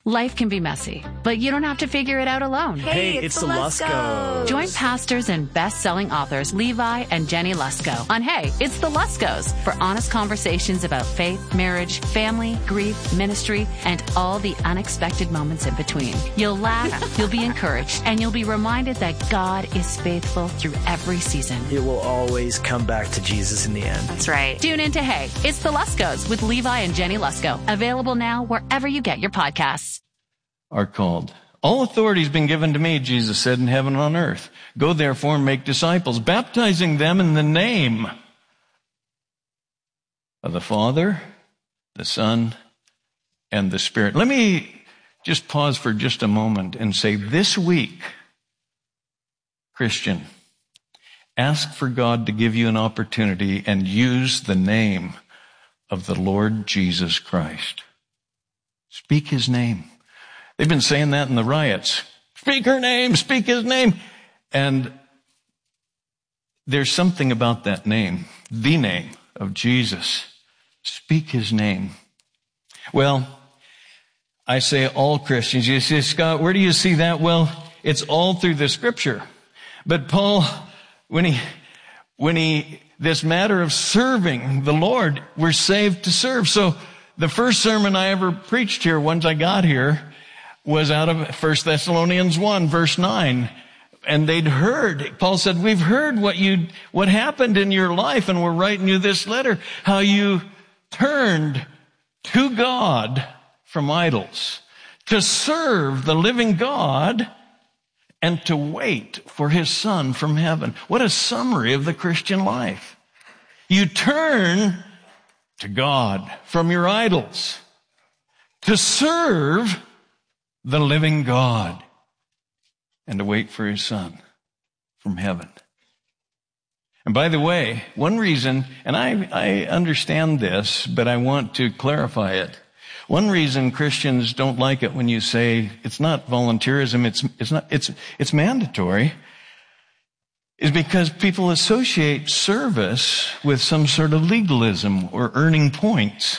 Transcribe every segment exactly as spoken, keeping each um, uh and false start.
Life can be messy, but you don't have to figure it out alone. Hey, Hey, it's, it's the the Luskos. Join pastors and best-selling authors Levi and Jenny Lusko on Hey, It's the Luskos for honest conversations about faith, marriage, family, grief, ministry, and all the unexpected moments in between. You'll laugh, you'll be encouraged, and you'll be reminded that God is faithful through every season. It will always come back to Jesus in the end. That's right. Tune in to Hey, It's the Luskos with Levi and Jenny Lusko. Available now wherever you get your podcasts. Are called. All authority has been given to me, Jesus said, in heaven and on earth. Go therefore and make disciples, baptizing them in the name of the Father, the Son, and the Spirit. Let me just pause for just a moment and say, this week, Christian, ask for God to give you an opportunity and use the name of the Lord Jesus Christ. Speak his name. They've been saying that in the riots. Speak her name, speak his name. And there's something about that name, the name of Jesus. Speak his name. Well, I say all Christians. You say, Scott, where do you see that? Well, it's all through the scripture. But Paul, when he, when he, this matter of serving the Lord, we're saved to serve. So the first sermon I ever preached here, once I got here, was out of First Thessalonians one, verse nine. And they'd heard, Paul said, we've heard what you, what happened in your life, and we're writing you this letter, how you turned to God from idols, to serve the living God, and to wait for his Son from heaven. What a summary of the Christian life. You turn to God from your idols, to serve the living God, and to wait for his Son from heaven. And by the way, one reason, and I, I understand this, but I want to clarify it. One reason Christians don't like it when you say it's not volunteerism, it's, it's not, it's, it's mandatory, is because people associate service with some sort of legalism or earning points.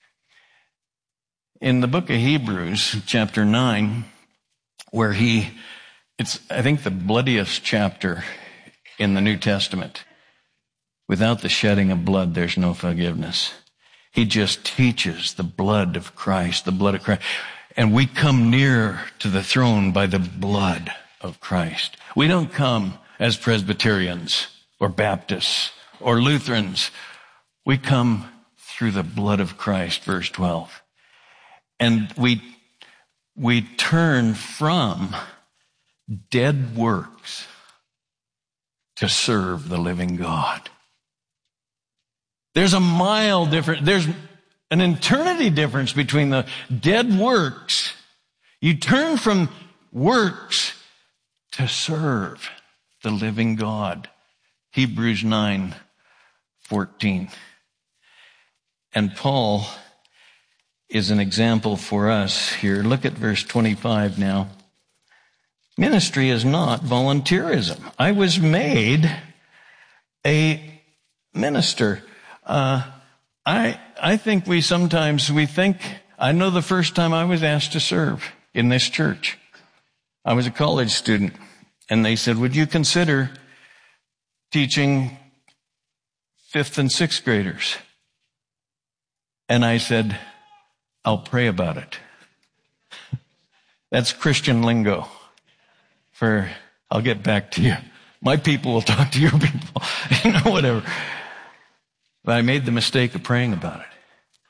In the book of Hebrews, chapter nine, where he, it's, I think, the bloodiest chapter in the New Testament. Without the shedding of blood, there's no forgiveness. He just teaches the blood of Christ, the blood of Christ. And we come near to the throne by the blood of Christ. We don't come as Presbyterians or Baptists or Lutherans. We come through the blood of Christ, verse twelve. And we, we turn from dead works to serve the living God. There's a mile difference. There's an eternity difference between the dead works. You turn from works to serve the living God. Hebrews nine fourteen. And Paul is an example for us here. Look at verse twenty-five now. Ministry is not volunteerism. I was made a minister. Uh, I, I think we sometimes, we think, I know the first time I was asked to serve in this church. I was a college student, and they said, would you consider teaching fifth and sixth graders? And I said, I'll pray about it. That's Christian lingo for, I'll get back to you. My people will talk to your people, you know, whatever. But I made the mistake of praying about it.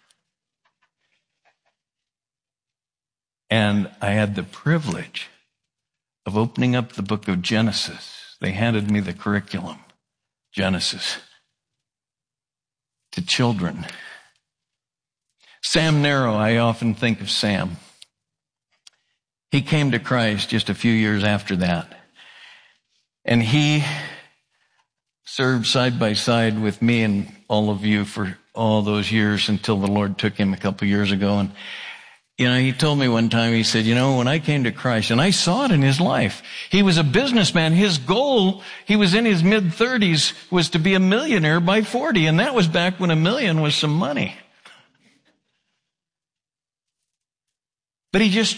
And I had the privilege of opening up the book of Genesis. They handed me the curriculum, Genesis, to children. Sam Narrow, I often think of Sam. He came to Christ just a few years after that. And he served side by side with me and all of you for all those years until the Lord took him a couple of years ago. And, you know, he told me one time, he said, you know, when I came to Christ, and I saw it in his life, he was a businessman. His goal, he was in his mid thirties, was to be a millionaire by forty. And that was back when a million was some money. But he just